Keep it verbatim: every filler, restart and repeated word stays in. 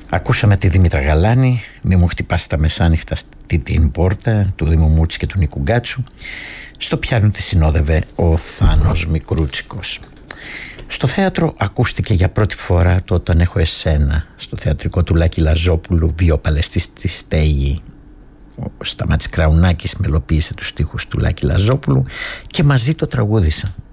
Ακούσαμε τη Δήμητρα Γαλάνη, «Μη μου χτυπάς τα μεσάνυχτα στη την πόρτα» του Δήμου Μούτση και του Νίκου Γκάτσου. Στο πιάνο τη συνόδευε ο Θάνος Μικρούτσικος. Στο θέατρο ακούστηκε για πρώτη φορά το «Όταν έχω εσένα», στο θεατρικό του Λάκη Λαζόπουλου, βιοπαλαιστής στη Στέγη. Ο Σταμάτης Κραουνάκης μελοποίησε τους στίχους του Λάκη Λαζόπουλου και μαζί το τραγούδισαν.